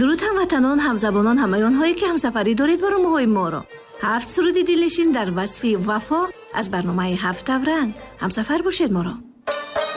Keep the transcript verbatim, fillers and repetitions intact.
درود هموطنان، همزبانان، همه آنهایی که همسفری دارید با برنامه‌های ما را. هفت سرود دلنشین در وصف وفا از برنامه هفت رنگ همسفر باشید ما را.